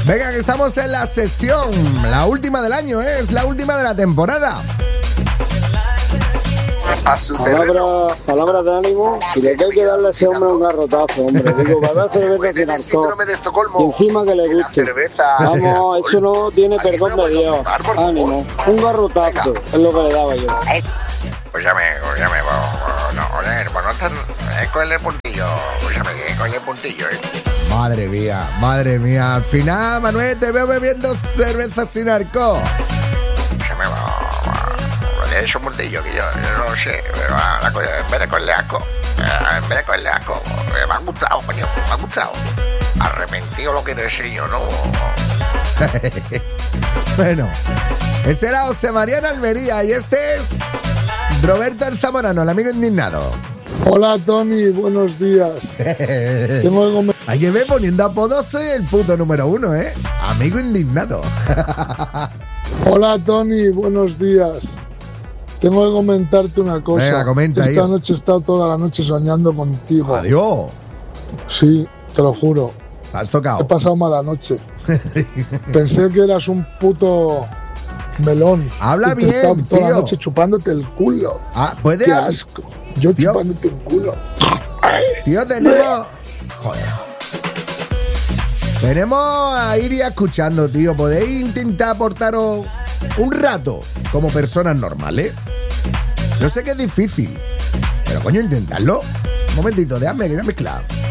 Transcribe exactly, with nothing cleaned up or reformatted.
Venga, que estamos en la sesión, la última del año, ¿eh? Es la última de la temporada. A su terreno. Palabra, palabras de ánimo y de que hay que darle a ese hombre un garrotazo, hombre. Digo, va a dar cerveza sin alcohol. Síndrome de Estocolmo. Y encima que le La guste. cerveza. Vamos, eso no tiene Aquí perdón no de puedo Dios. tomar, por favor. Ánimo. Un garrotazo es lo que le daba yo. Escúchame, escúchame, no, joder, pues no están, es con el puntillo, escúchame, es con el puntillo, eh. Madre mía, madre mía. Al final, Manuel, te veo bebiendo cerveza sin alcohol. Escúchame, es un puntillo que yo, yo no sé, pero la cosa, en vez de cogerle asco, eh, en vez de cogerle asco, eh, me ha gustado, coño, me ha gustado. Arrepentido lo que te enseño, ¿no? Bueno, ese era José María en Almería y este es Roberto el Zamorano, el amigo indignado. Hola Tony, buenos días. Tengo que comer. Hay que ver poniendo apodos, soy el puto número uno, ¿eh? Amigo indignado. Hola Tony, buenos días. Tengo que comentarte una cosa. Venga, comenta, Esta hijo. noche he estado toda la noche soñando contigo. Adiós. Sí, te lo juro. Has He tocado. pasado mala noche. Pensé que eras un puto melón. Habla Y te bien, he estado toda tío. la noche chupándote el culo. Ah, ¿puede? Qué asco. Yo Tío. chupándote el culo. Tío, tenemos... Joder. Tenemos a Iria escuchando, tío. ¿Podéis intentar aportaros un rato como personas normales? Yo sé que es difícil, pero coño, intentadlo. Un momentito, déjame que voy a mezclar.